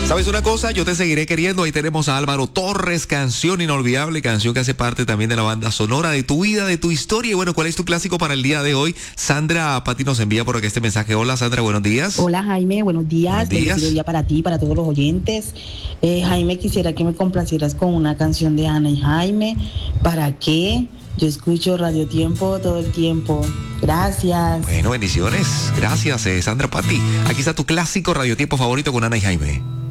¿Sabes una cosa? Yo te seguiré queriendo. Ahí tenemos a Álvaro Torres, canción inolvidable, canción que hace parte también de la banda sonora de tu vida, de tu historia. Y bueno, ¿cuál es tu clásico para el día de hoy? Sandra Pati nos envía por aquí este mensaje. Hola Sandra, buenos días. Hola Jaime, buenos días. Buenos días. Bendecido día para ti, para todos los oyentes. Jaime, quisiera que me complacieras con una canción de Ana y Jaime. ¿Para qué? Yo escucho Radio Tiempo todo el tiempo. Gracias. Bueno, bendiciones. Gracias, Sandra Pati. Aquí está tu clásico radiotiempo favorito con Ana y Jaime.